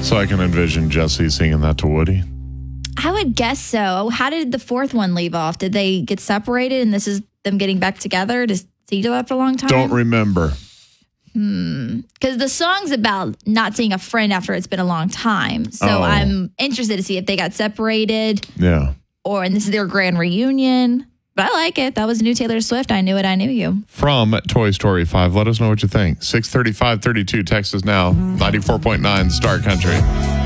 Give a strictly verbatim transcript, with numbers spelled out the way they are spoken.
So I can envision Jesse singing that to Woody. I would guess so. How did the fourth one leave off? Did they get separated and this is them getting back together to see each other after a long time? Don't remember. Hmm. Because the song's about not seeing a friend after it's been a long time. So Oh. I'm interested to see if they got separated Yeah. or and this is their grand reunion. But I like it. That was new Taylor Swift. I knew it. I knew you. From Toy Story five. Let us know what you think. six thirty-five thirty-two. Texas now. ninety-four point nine Star Country.